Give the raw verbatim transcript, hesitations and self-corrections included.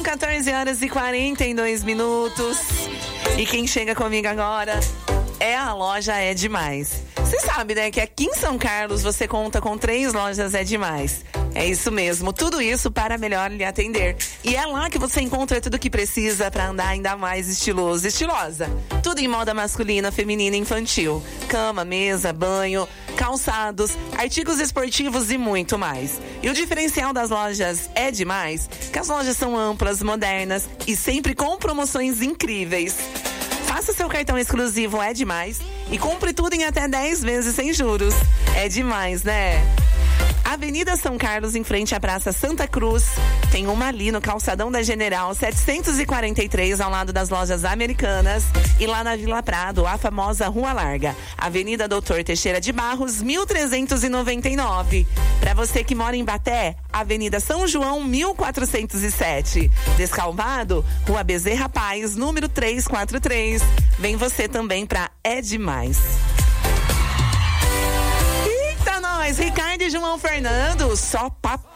quatorze horas e quarenta e dois minutos. E quem chega comigo agora é a loja É Demais. Você sabe, né, que aqui em São Carlos você conta com três lojas É Demais. É isso mesmo, tudo isso para melhor lhe atender. E é lá que você encontra tudo que precisa para andar ainda mais estiloso, estilosa. Tudo em moda masculina, feminina e infantil. Cama, mesa, banho, calçados, artigos esportivos e muito mais. E o diferencial das lojas É Demais, que as lojas são amplas, modernas e sempre com promoções incríveis. Faça seu cartão exclusivo É Demais e compre tudo em até dez vezes sem juros. É demais, né? Avenida São Carlos, em frente à Praça Santa Cruz. Tem uma ali no Calçadão da General setecentos e quarenta e três, ao lado das lojas Americanas. E lá na Vila Prado, a famosa Rua Larga. Avenida Doutor Teixeira de Barros, mil trezentos e noventa e nove. Para você que mora em Baté, Avenida São João, mil quatrocentos e sete. Descalvado, Rua Bezerra Paz, número trezentos e quarenta e três. Vem você também pra É Demais. Ricardo e João Fernando, só papai.